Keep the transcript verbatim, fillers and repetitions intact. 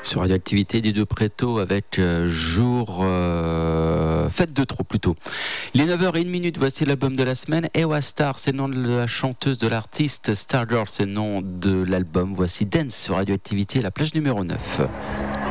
Sur Radioactivité des deux Préto avec euh, jour euh, fête de trop plutôt. Il est neuf heures zéro une, voici l'album de la semaine. Ewa Star, c'est le nom de la chanteuse, de l'artiste. Stargirl, c'est le nom de l'album. Voici Dance sur Radioactivité, la plage numéro neuf.